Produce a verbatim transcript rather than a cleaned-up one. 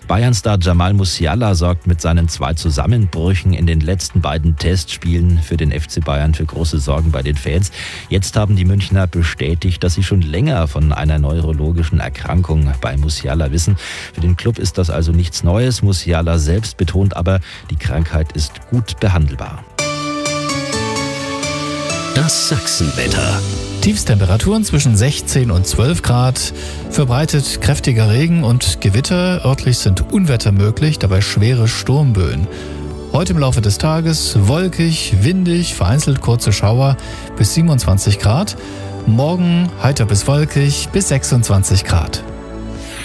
Bayern-Star Jamal Musiala sorgt mit seinen zwei Zusammenbrüchen in den letzten beiden Testspielen für den F C Bayern für große Sorgen bei den Fans. Jetzt haben die Münchner bestätigt, dass sie schon länger von einer neurologischen Erkrankung bei Musiala wissen. Für den Club ist das also nichts Neues. Musiala selbst betont aber, die Krankheit ist gut behandelbar. Das Sachsenwetter. Tiefstemperaturen zwischen sechzehn und zwölf Grad, verbreitet kräftiger Regen und Gewitter. Örtlich sind Unwetter möglich, dabei schwere Sturmböen. Heute im Laufe des Tages wolkig, windig, vereinzelt kurze Schauer bis siebenundzwanzig Grad. Morgen heiter bis wolkig bis sechsundzwanzig Grad.